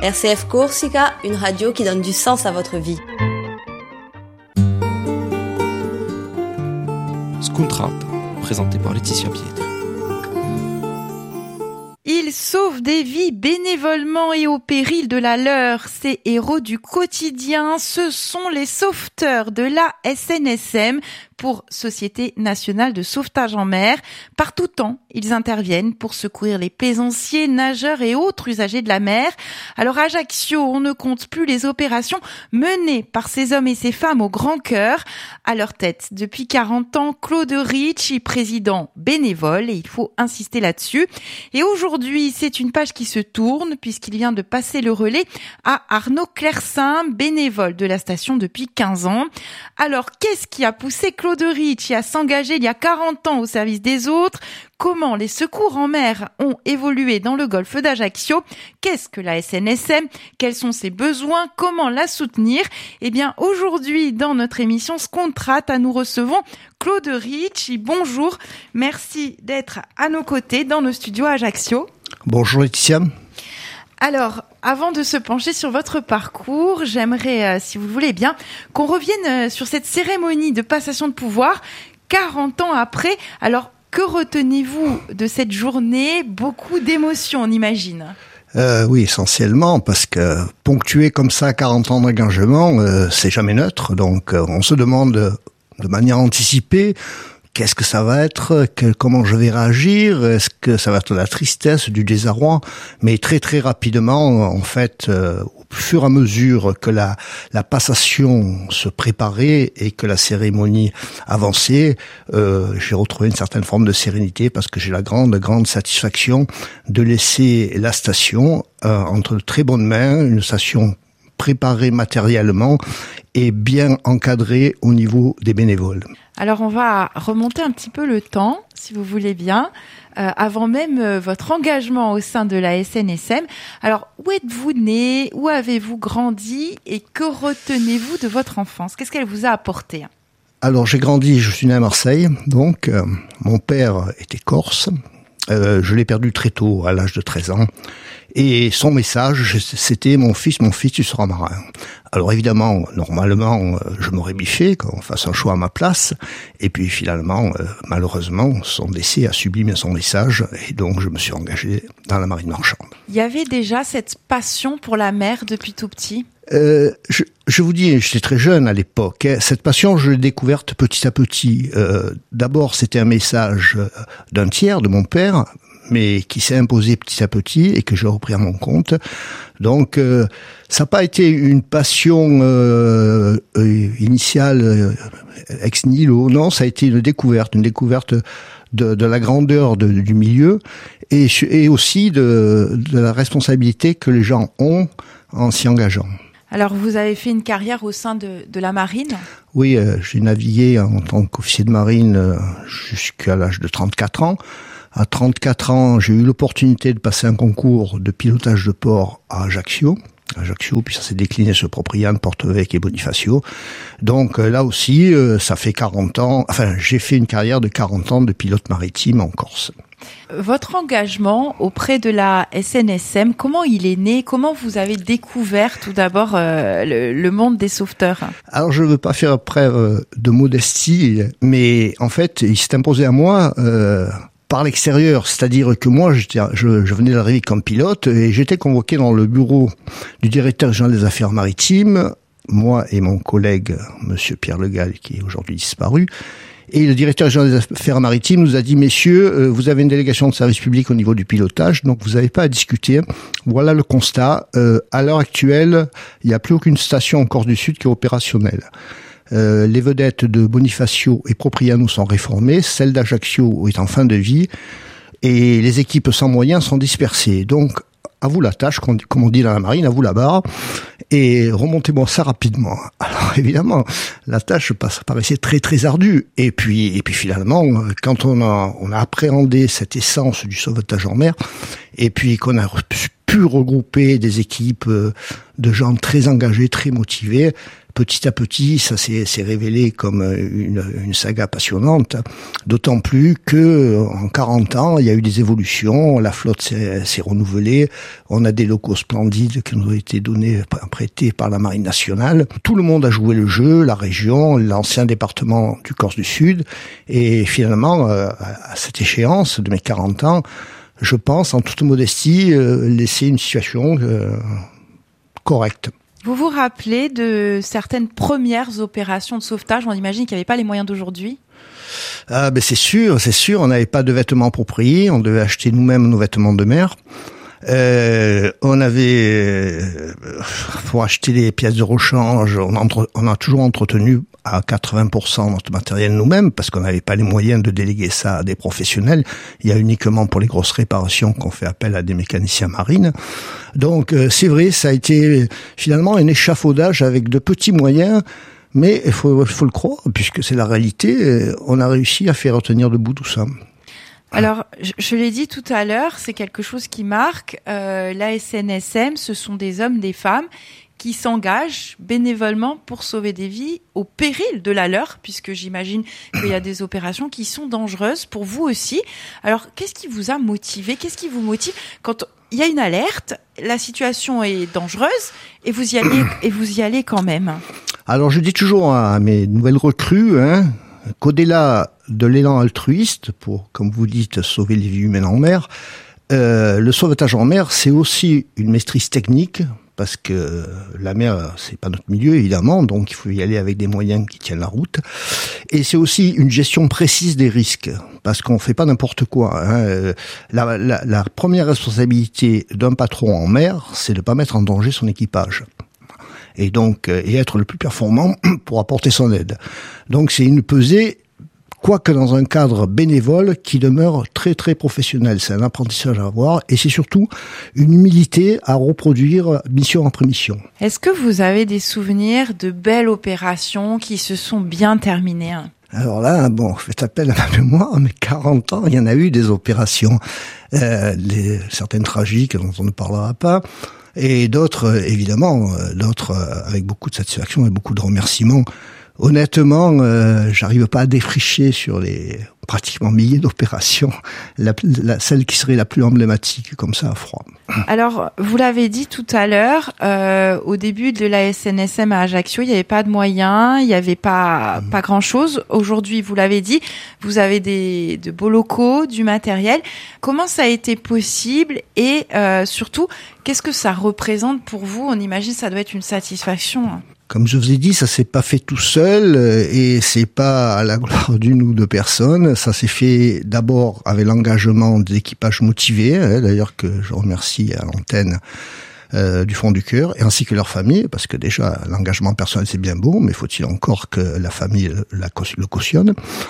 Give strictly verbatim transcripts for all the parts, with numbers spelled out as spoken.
R C F Corsica, une radio qui donne du sens à votre vie. Scontrap, présenté par Laetitia Pietri. Ils sauvent des vies bénévolement et au péril de la leur. Ces héros du quotidien, ce sont les sauveteurs de la S N S M pour Société Nationale de Sauvetage en Mer. Par tout temps, ils interviennent pour secourir les plaisanciers, nageurs et autres usagers de la mer. Alors à Ajaccio, on ne compte plus les opérations menées par ces hommes et ces femmes au grand cœur. À leur tête, depuis quarante ans, Claude Ricci, président bénévole, et il faut insister là-dessus. Et aujourd'hui, c'est une page qui se tourne puisqu'il vient de passer le relais à Arnaud Clersin, bénévole de la station depuis quinze ans. Alors, qu'est-ce qui a poussé Claude Ricci à s'engager il y a quarante ans au service des autres? Comment les secours en mer ont évolué dans le golfe d'Ajaccio? Qu'est-ce que la S N S M? Quels sont ses besoins? Comment la soutenir? Eh bien, aujourd'hui, dans notre émission Scontrat, nous recevons Claude Ricci. Bonjour. Merci d'être à nos côtés dans nos studios à Ajaccio. Bonjour Laetitia. Alors, avant de se pencher sur votre parcours, j'aimerais, euh, si vous le voulez bien, qu'on revienne euh, sur cette cérémonie de passation de pouvoir quarante ans après. Alors, que retenez-vous de cette journée? Beaucoup d'émotions, on imagine. Euh, oui, essentiellement, parce que ponctuer comme ça quarante ans d'engagement, euh, c'est jamais neutre. Donc, euh, on se demande de manière anticipée, qu'est-ce que ça va être? Que, comment je vais réagir? Est-ce que ça va être de la tristesse, du désarroi? Mais très très rapidement, en fait, euh, au fur et à mesure que la, la passation se préparait et que la cérémonie avançait, euh, j'ai retrouvé une certaine forme de sérénité parce que j'ai la grande grande satisfaction de laisser la station euh, entre de très bonnes mains, une station préparée matériellement et bien encadrée au niveau des bénévoles. Alors on va remonter un petit peu le temps, si vous voulez bien, euh, avant même euh, votre engagement au sein de la S N S M. Alors où êtes-vous né? Où avez-vous grandi? Et que retenez-vous de votre enfance? Qu'est-ce qu'elle vous a apporté? Alors j'ai grandi, je suis né à Marseille, donc euh, mon père était corse. Euh, je l'ai perdu très tôt, à l'âge de treize ans. Et son message, c'était « Mon fils, mon fils, tu seras marin ». Alors évidemment, normalement, je m'aurais biffé, qu'on fasse un choix à ma place. Et puis finalement, euh, malheureusement, son décès a sublimé son message. Et donc, je me suis engagé dans la marine marchande. Il y avait déjà cette passion pour la mer depuis tout petit? Euh, je, je vous dis, j'étais très jeune à l'époque. Hein. Cette passion, je l'ai découverte petit à petit. Euh, d'abord, c'était un message d'un tiers, de mon père, mais qui s'est imposé petit à petit et que j'ai repris à mon compte. Donc, euh, ça n'a pas été une passion euh, euh, initiale euh, ex nihilo. Non, ça a été une découverte, une découverte de, de la grandeur de, du milieu et, et aussi de, de la responsabilité que les gens ont en s'y engageant. Alors, vous avez fait une carrière au sein de, de la marine? Oui, euh, j'ai navigué en tant qu'officier de marine euh, jusqu'à l'âge de trente-quatre ans. À trente-quatre ans, j'ai eu l'opportunité de passer un concours de pilotage de port à Ajaccio. Ajaccio, puis ça s'est décliné sur Propriane, Porto-Vecchio et Bonifacio. Donc là aussi, euh, ça fait quarante ans, enfin j'ai fait une carrière de quarante ans de pilote maritime en Corse. Votre engagement auprès de la S N S M, comment il est né? Comment vous avez découvert tout d'abord euh, le, le monde des sauveteurs? Alors je ne veux pas faire preuve de modestie, mais en fait il s'est imposé à moi euh, par l'extérieur, c'est-à-dire que moi j'étais, je, je venais d'arriver comme pilote et j'étais convoqué dans le bureau du directeur général des affaires maritimes, moi et mon collègue monsieur Pierre Le Gall qui est aujourd'hui disparu. Et le directeur général des affaires maritimes nous a dit « Messieurs, euh, vous avez une délégation de service public au niveau du pilotage, donc vous n'avez pas à discuter. Voilà le constat. Euh, à l'heure actuelle, il n'y a plus aucune station en Corse du Sud qui est opérationnelle. Euh, les vedettes de Bonifacio et Propriano sont réformées, celle d'Ajaccio est en fin de vie, et les équipes sans moyens sont dispersées. Donc, à vous la tâche, comme on dit dans la marine, à vous la barre, et remontez-moi ça rapidement. » Alors évidemment, la tâche paraissait très très ardue. Et puis, et puis finalement, quand on a, on a appréhendé cette essence du sauvetage en mer, et puis qu'on a pu regrouper des équipes de gens très engagés, très motivés, petit à petit, ça s'est, s'est révélé comme une, une saga passionnante, d'autant plus que en quarante ans, il y a eu des évolutions, la flotte s'est, s'est renouvelée, on a des locaux splendides qui nous ont été donnés, prêtés par la Marine nationale. Tout le monde a joué le jeu, la région, l'ancien département du Corse du Sud, et finalement, à cette échéance de mes quarante ans, je pense, en toute modestie, laisser une situation correcte. Vous vous rappelez de certaines premières opérations de sauvetage? On imagine qu'il n'y avait pas les moyens d'aujourd'hui. Ah ben c'est sûr, c'est sûr. On n'avait pas de vêtements appropriés. On devait acheter nous-mêmes nos vêtements de mer. Euh, on avait, euh, pour acheter les pièces de rechange, on, entre, on a toujours entretenu à quatre-vingts pour cent notre matériel nous-mêmes parce qu'on n'avait pas les moyens de déléguer ça à des professionnels. Il y a uniquement pour les grosses réparations qu'on fait appel à des mécaniciens marines. Donc euh, c'est vrai, ça a été finalement un échafaudage avec de petits moyens, mais il faut, il faut le croire puisque c'est la réalité. On a réussi à faire tenir debout tout ça. Alors, je, je l'ai dit tout à l'heure, c'est quelque chose qui marque. Euh, l'A S N S M, ce sont des hommes, des femmes qui s'engagent bénévolement pour sauver des vies au péril de la leur, puisque j'imagine qu'il y a des opérations qui sont dangereuses pour vous aussi. Alors, qu'est-ce qui vous a motivé? Qu'est-ce qui vous motive quand il y a une alerte, la situation est dangereuse et vous y allez, et vous y allez quand même? Alors, je dis toujours à mes nouvelles recrues, hein, qu'au-delà de l'élan altruiste pour, comme vous dites, sauver les vies humaines en mer, euh, le sauvetage en mer, c'est aussi une maîtrise technique, parce que la mer, c'est pas notre milieu, évidemment, donc il faut y aller avec des moyens qui tiennent la route. Et c'est aussi une gestion précise des risques, parce qu'on fait pas n'importe quoi. Hein. La, la, la première responsabilité d'un patron en mer, c'est de pas mettre en danger son équipage. Et donc, et être le plus performant pour apporter son aide. Donc c'est une pesée, quoique dans un cadre bénévole qui demeure très très professionnel. C'est un apprentissage à avoir et c'est surtout une humilité à reproduire mission après mission. Est-ce que vous avez des souvenirs de belles opérations qui se sont bien terminées? Alors là, bon, faites appel à ma mémoire, mais quarante ans, il y en a eu des opérations, euh, les, certaines tragiques dont on ne parlera pas. Et d'autres, évidemment, d'autres avec beaucoup de satisfaction et beaucoup de remerciements. Honnêtement, euh, j'arrive pas à défricher sur les pratiquement milliers d'opérations la, la, celle qui serait la plus emblématique, comme ça, à froid. Alors, vous l'avez dit tout à l'heure, euh, au début de l'A S N S M à Ajaccio, il n'y avait pas de moyens, il n'y avait pas pas grand-chose. Aujourd'hui, vous l'avez dit, vous avez des de beaux locaux, du matériel. Comment ça a été possible et euh, surtout, qu'est-ce que ça représente pour vous? On imagine que ça doit être une satisfaction. Comme je vous ai dit, ça s'est pas fait tout seul et c'est pas à la gloire d'une ou deux personnes. Ça s'est fait d'abord avec l'engagement des équipages motivés, hein, d'ailleurs que je remercie à l'antenne euh, du fond du cœur, et ainsi que leur famille, parce que déjà l'engagement personnel c'est bien beau, mais faut-il encore que la famille la, le cautionne.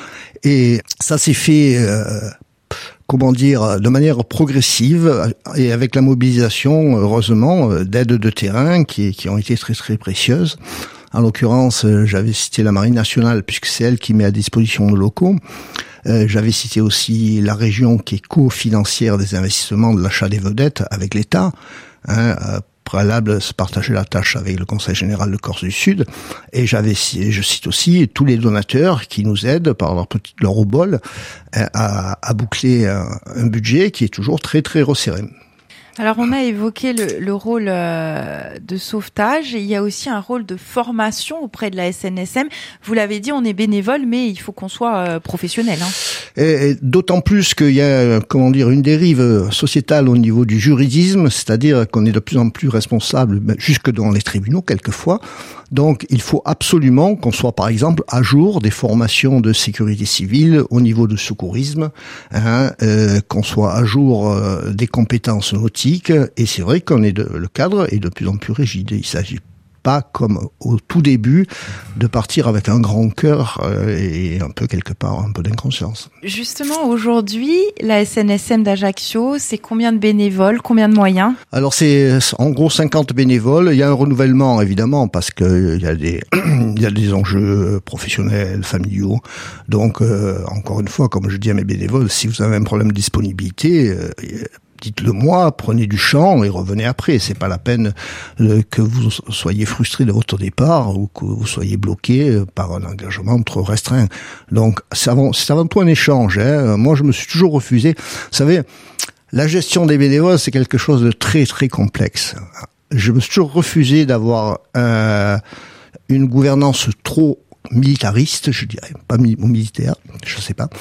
Et ça s'est fait euh, comment dire, de manière progressive et avec la mobilisation, heureusement, d'aides de terrain qui, qui ont été très très précieuses. En l'occurrence, j'avais cité la Marine nationale puisque c'est elle qui met à disposition nos locaux. Euh, j'avais cité aussi la région qui est co-financière des investissements de l'achat des vedettes avec l'État. Hein, euh, préalable se partager la tâche avec le Conseil général de Corse du Sud, et j'avais, je cite aussi tous les donateurs qui nous aident par leur petit, leur obol à, à boucler un, un budget qui est toujours très très resserré. Alors on a évoqué le, le rôle euh, de sauvetage et il y a aussi un rôle de formation auprès de la S N S M. Vous l'avez dit, on est bénévole, mais il faut qu'on soit euh, professionnel. Hein. Et, et d'autant plus qu'il y a, comment dire, une dérive sociétale au niveau du juridisme, c'est-à-dire qu'on est de plus en plus responsable, jusque dans les tribunaux quelquefois. Donc il faut absolument qu'on soit par exemple à jour des formations de sécurité civile au niveau du secourisme, hein, euh, qu'on soit à jour euh, des compétences nautiques, et c'est vrai qu'on est de, le cadre est de plus en plus rigide. Il s'agit pas comme au tout début de partir avec un grand cœur euh, et un peu quelque part un peu d'inconscience. Justement aujourd'hui, la S N S M d'Ajaccio, c'est combien de bénévoles, combien de moyens? Alors c'est en gros cinquante bénévoles. Il y a un renouvellement évidemment parce que il y a des il y a des enjeux professionnels, familiaux. Donc euh, encore une fois, comme je dis à mes bénévoles, si vous avez un problème de disponibilité, euh, dites-le moi, prenez du champ et revenez après. C'est pas la peine euh, que vous soyez frustré de votre départ ou que vous soyez bloqué par un engagement trop restreint. Donc, c'est avant, c'est avant tout un échange. Hein. Moi, je me suis toujours refusé. Vous savez, la gestion des bénévoles, c'est quelque chose de très, très complexe. Je me suis toujours refusé d'avoir euh, une gouvernance trop militariste, je dirais, pas militaire, je sais pas.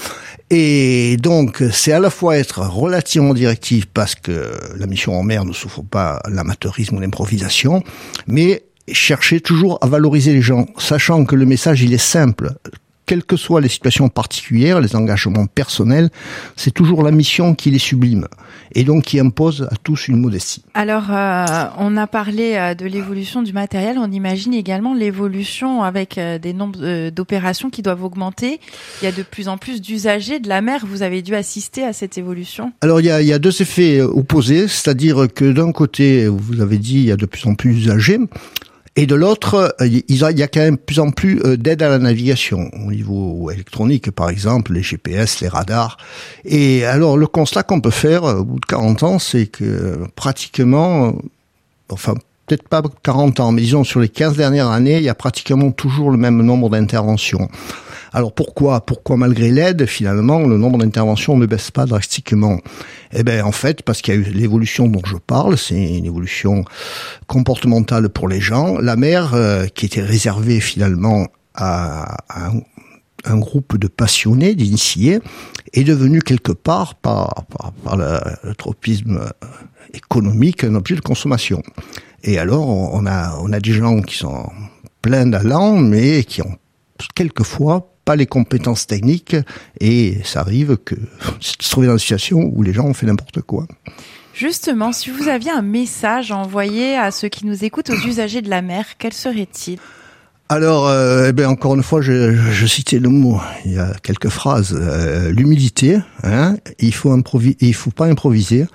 Et donc, c'est à la fois être relativement directif parce que la mission en mer ne souffre pas l'amateurisme ou l'improvisation, mais chercher toujours à valoriser les gens, sachant que le message, il est simple. Quelles que soient les situations particulières, les engagements personnels, c'est toujours la mission qui les sublime et donc qui impose à tous une modestie. Alors, euh, on a parlé euh, de l'évolution du matériel, on imagine également l'évolution avec euh, des nombres euh, d'opérations qui doivent augmenter. Il y a de plus en plus d'usagers de la mer. Vous avez dû assister à cette évolution? Alors, il y a, il y a deux effets opposés, c'est-à-dire que d'un côté, vous avez dit, il y a de plus en plus d'usagers. Et de l'autre, il y a quand même de plus en plus d'aide à la navigation, au niveau électronique par exemple, les G P S, les radars. Et alors le constat qu'on peut faire au bout de quarante ans, c'est que pratiquement, enfin peut-être pas quarante ans, mais disons sur les quinze dernières années, il y a pratiquement toujours le même nombre d'interventions. Alors pourquoi Pourquoi malgré l'aide, finalement, le nombre d'interventions ne baisse pas drastiquement? Eh ben en fait, parce qu'il y a eu l'évolution dont je parle, c'est une évolution comportementale pour les gens. La mer, euh, qui était réservée finalement à, à un, un groupe de passionnés, d'initiés, est devenue quelque part, par, par, par le, le tropisme économique, un objet de consommation. Et alors, on a, on a des gens qui sont pleins d'allant, mais qui ont quelquefois pas les compétences techniques, et ça arrive que se trouver dans une situation où les gens ont fait n'importe quoi. Justement, si vous aviez un message à envoyer à ceux qui nous écoutent, aux usagers de la mer, quel serait-il? Alors, euh, eh ben encore une fois, je, je citais le mot. Il y a quelques phrases. Euh, l'humilité, hein. Il faut improviser, il faut pas improviser.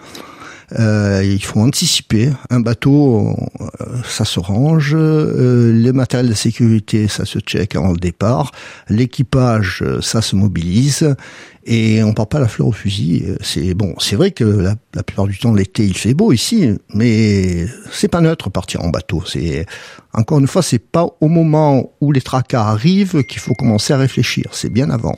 Euh, il faut anticiper. Un bateau, euh, ça se range. Euh, les matériels de sécurité, ça se check avant le départ. L'équipage, ça se mobilise. Et on part pas la fleur au fusil. C'est bon, c'est vrai que la, la plupart du temps, l'été, il fait beau ici, mais c'est pas neutre partir en bateau. C'est encore une fois, c'est pas au moment où les tracas arrivent qu'il faut commencer à réfléchir. C'est bien avant.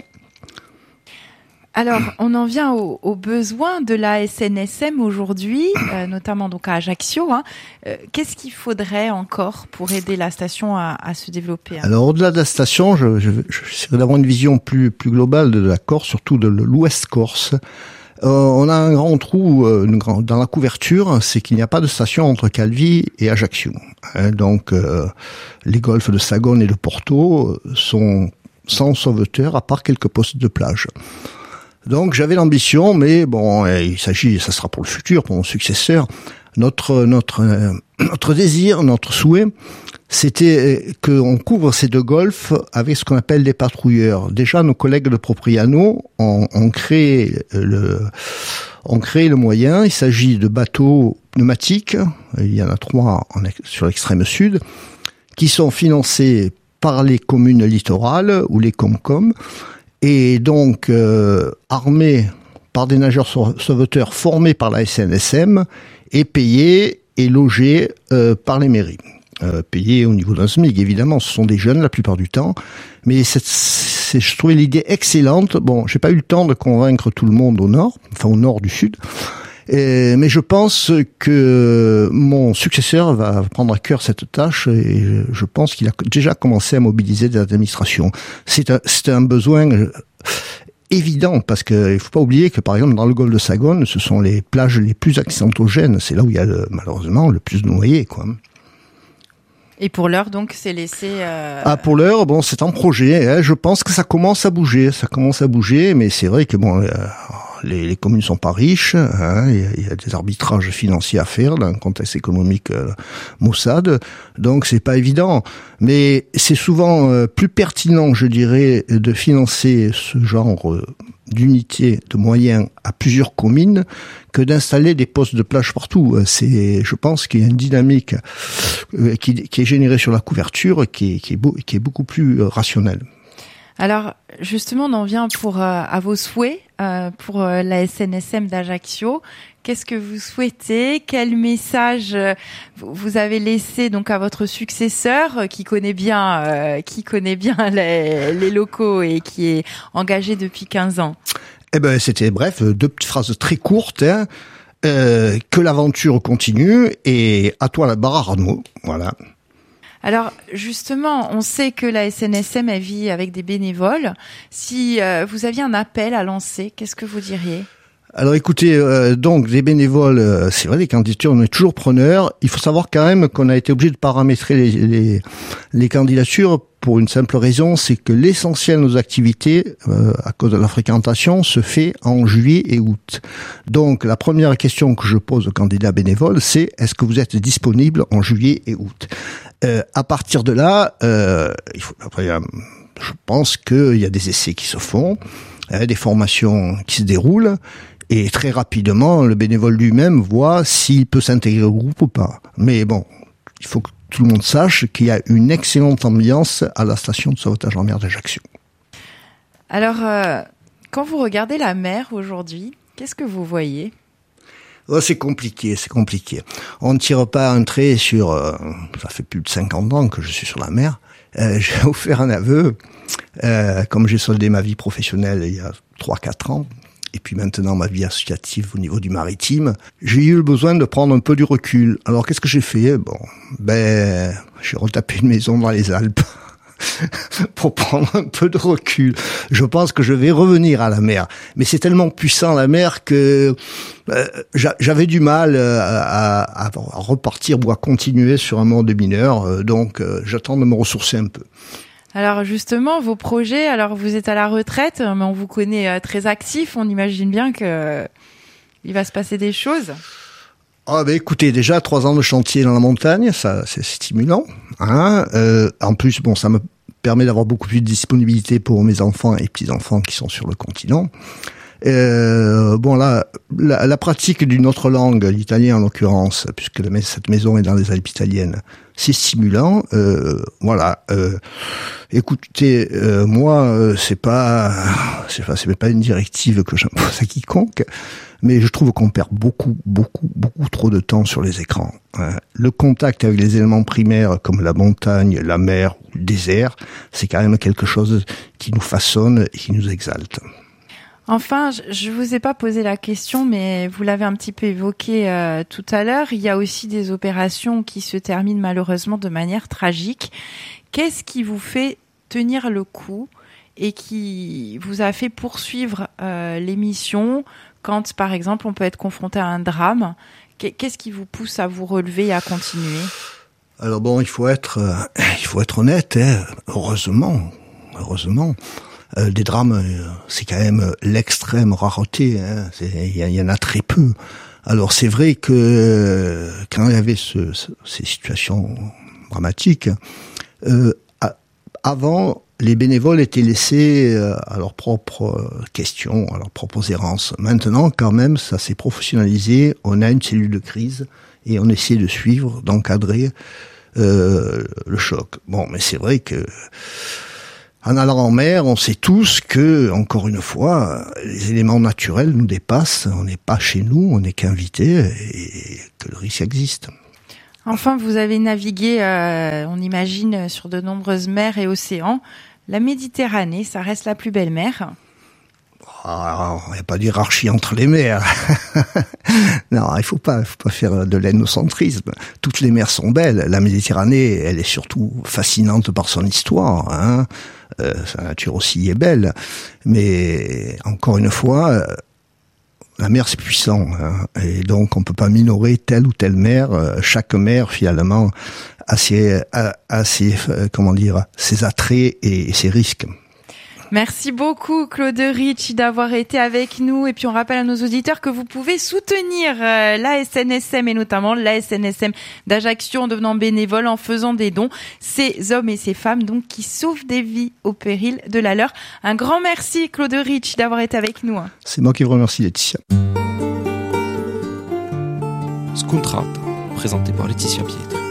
Alors, on en vient aux, aux besoins de la S N S M aujourd'hui, euh, notamment donc à Ajaccio. Hein. Euh, qu'est-ce qu'il faudrait encore pour aider la station à, à se développer? Hein? Alors, au-delà de la station, je, je, je j'essaierai d'avoir une vision plus plus globale de la Corse, surtout de l'Ouest Corse. Euh, on a un grand trou euh, une grand, dans la couverture, c'est qu'il n'y a pas de station entre Calvi et Ajaccio. Hein, donc, euh, les golfs de Sagone et de Porto sont sans sauveteur, à part quelques postes de plage. Donc j'avais l'ambition, mais bon, il s'agit, ça sera pour le futur, pour mon successeur. Notre notre euh, notre désir, notre souhait, c'était qu'on couvre ces deux golfs avec ce qu'on appelle des patrouilleurs. Déjà, nos collègues de Propriano ont, ont créé le ont créé le moyen. Il s'agit de bateaux pneumatiques. Il y en a trois en, sur l'extrême sud, qui sont financés par les communes littorales ou les Comcom. Et donc, euh, armés par des nageurs sauveteurs formés par la S N S M et payés et logés euh, par les mairies. Euh, payés au niveau d'un SMIC, évidemment, ce sont des jeunes la plupart du temps. Mais c'est, c'est, je trouvais l'idée excellente. Bon, j'ai pas eu le temps de convaincre tout le monde au nord, enfin au nord du sud. Et, mais je pense que mon successeur va prendre à cœur cette tâche et je, je pense qu'il a déjà commencé à mobiliser des administrations. C'est un, c'est un besoin évident parce que il faut pas oublier que par exemple dans le golfe de Sagone, ce sont les plages les plus accidentogènes. C'est là où il y a le, malheureusement le plus de noyés, quoi. Et pour l'heure, donc, c'est laissé... Euh... Ah, pour l'heure, bon, c'est en projet. Hein. Je pense que ça commence à bouger. Ça commence à bouger, mais c'est vrai que bon... Euh, Les, les communes sont pas riches, hein, il, y a, il y a des arbitrages financiers à faire dans un contexte économique euh, maussade, donc c'est pas évident. Mais c'est souvent euh, plus pertinent, je dirais, de financer ce genre euh, d'unité, de moyens à plusieurs communes que d'installer des postes de plage partout. C'est, je pense qu'il y a une dynamique euh, qui, qui est générée sur la couverture qui est, qui est, beau, qui est beaucoup plus euh, rationnelle. Alors justement, on en vient pour euh, à vos souhaits euh, pour euh, la S N S M d'Ajaccio. Qu'est-ce que vous souhaitez? Quel message euh, vous avez laissé donc à votre successeur euh, qui connaît bien euh, qui connaît bien les, les locaux et qui est engagé depuis quinze ans? Eh ben, c'était bref, deux petites phrases très courtes. Hein. Euh, que l'aventure continue et à toi la barre Arnaud. Voilà. Alors justement, on sait que la S N S M elle vit avec des bénévoles. Si euh, vous aviez un appel à lancer, qu'est-ce que vous diriez? Alors écoutez, euh, donc les bénévoles, euh, c'est vrai, les candidatures, on est toujours preneurs. Il faut savoir quand même qu'on a été obligé de paramétrer les, les, les candidatures pour une simple raison, c'est que l'essentiel de nos activités, euh, à cause de la fréquentation, se fait en juillet et août. Donc la première question que je pose aux candidats bénévoles, c'est est-ce que vous êtes disponible en juillet et août? Euh, à partir de là, euh, il faut, après, euh, je pense qu'il y a des essais qui se font, euh, des formations qui se déroulent, et très rapidement, le bénévole lui-même voit s'il peut s'intégrer au groupe ou pas. Mais bon, il faut que tout le monde sache qu'il y a une excellente ambiance à la station de sauvetage en mer d'Ajaccio. Alors, euh, quand vous regardez la mer aujourd'hui, qu'est-ce que vous voyez ? Oh, c'est compliqué, c'est compliqué. On ne tire pas un trait sur... Euh, ça fait plus de cinquante ans que je suis sur la mer. Euh, j'ai offert un aveu, euh, comme j'ai soldé ma vie professionnelle il y a trois quatre ans, et puis maintenant ma vie associative au niveau du maritime, j'ai eu le besoin de prendre un peu du recul. Alors qu'est-ce que j'ai fait ? Bon, ben, j'ai retapé une maison dans les Alpes pour prendre un peu de recul. Je pense que je vais revenir à la mer, mais c'est tellement puissant la mer que euh, j'avais du mal à, à, à repartir ou à continuer sur un mode mineur. Euh, donc euh, j'attends de me ressourcer un peu. Alors justement, vos projets, alors vous êtes à la retraite, mais on vous connaît très actif, on imagine bien que il va se passer des choses. Ah ben écoutez, déjà trois ans de chantier dans la montagne, ça c'est stimulant. Hein. Euh, en plus, bon, ça me permet d'avoir beaucoup plus de disponibilité pour mes enfants et petits-enfants qui sont sur le continent. Euh, bon là, la, la pratique d'une autre langue, l'italien en l'occurrence, puisque la, cette maison est dans les Alpes italiennes, c'est stimulant. Euh, voilà. Euh, écoutez, euh, moi, euh, c'est pas, c'est pas, c'est pas une directive que j'impose à quiconque, mais je trouve qu'on perd beaucoup, beaucoup, beaucoup trop de temps sur les écrans. Hein. Le contact avec les éléments primaires comme la montagne, la mer ou le désert, c'est quand même quelque chose qui nous façonne et qui nous exalte. Enfin, je ne vous ai pas posé la question, mais vous l'avez un petit peu évoqué euh, tout à l'heure. Il y a aussi des opérations qui se terminent malheureusement de manière tragique. Qu'est-ce qui vous fait tenir le coup et qui vous a fait poursuivre euh, l'émission quand, par exemple, on peut être confronté à un drame? Qu'est-ce qui vous pousse à vous relever et à continuer? Alors bon, il faut être, euh, il faut être honnête. Hein. Heureusement, heureusement. Euh, des drames, euh, c'est quand même l'extrême rareté. Hein. Il y, y en a très peu. Alors c'est vrai que euh, quand il y avait ce, ce, ces situations dramatiques, euh, à, avant, les bénévoles étaient laissés euh, à leurs propres questions, à leurs propres errances. Maintenant, quand même, ça s'est professionnalisé. On a une cellule de crise et on essaie de suivre, d'encadrer euh, le choc. Bon, mais c'est vrai que en allant en mer, on sait tous que, encore une fois, les éléments naturels nous dépassent. On n'est pas chez nous, on n'est qu'invités et que le risque existe. Enfin, vous avez navigué, euh, on imagine, sur de nombreuses mers et océans. La Méditerranée, ça reste la plus belle mer. Ah, il n'y a pas d'hierarchie entre les mers. Non, il faut pas, faut pas faire de l'ethnocentrisme. Toutes les mers sont belles. La Méditerranée, elle est surtout fascinante par son histoire. Hein. Euh, sa nature aussi est belle. Mais encore une fois, euh, la mer c'est puissant. Hein. Et donc on peut pas minorer telle ou telle mer. Euh, chaque mer finalement a ses, a, a ses, euh, comment dire, ses attraits et, et ses risques. Merci beaucoup Claude Ricci d'avoir été avec nous et puis on rappelle à nos auditeurs que vous pouvez soutenir euh, la S N S M et notamment la S N S M d'Ajaccio en devenant bénévole, en faisant des dons. Ces hommes et ces femmes donc qui sauvent des vies au péril de la leur. Un grand merci Claude Ricci d'avoir été avec nous. C'est moi qui vous remercie Laetitia. Scontrat, présenté par Laetitia Pietri.